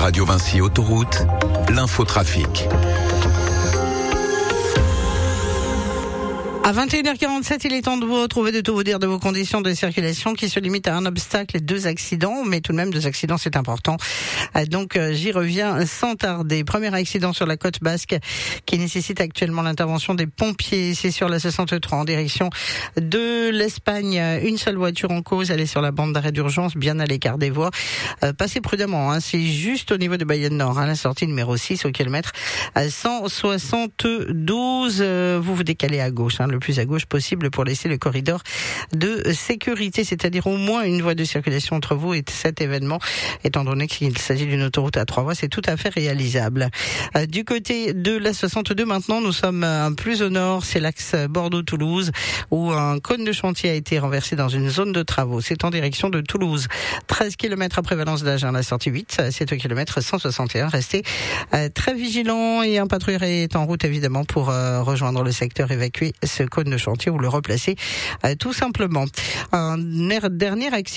Radio Vinci Autoroute, l'infotrafic. À 21h47, il est temps de vous retrouver, de tout vous dire de vos conditions de circulation qui se limitent à un obstacle et 2 accidents, mais tout de même 2 accidents, c'est important. Donc j'y reviens sans tarder. Premier accident sur la côte basque qui nécessite actuellement l'intervention des pompiers. C'est sur la 63 en direction de l'Espagne. Une seule voiture en cause, elle est sur la bande d'arrêt d'urgence, bien à l'écart des voies. Passez prudemment, c'est juste au niveau de Bayonne Nord, la sortie numéro 6 au kilomètre 172. Vous vous décalez à gauche, le plus à gauche possible pour laisser le corridor de sécurité, c'est-à-dire au moins une voie de circulation entre vous et cet événement, étant donné qu'il s'agit d'une autoroute à 3 voies, c'est tout à fait réalisable. Du côté de la 62 maintenant, nous sommes plus au nord, c'est l'axe Bordeaux-Toulouse, où un cône de chantier a été renversé dans une zone de travaux. C'est en direction de Toulouse. 13 km après Valence d'Agen, la sortie 8, c'est au kilomètre 161. Restez très vigilants et un patrouilleur est en route évidemment pour rejoindre le secteur, évacuer ce cône de chantier ou le replacer tout simplement. Un dernier accident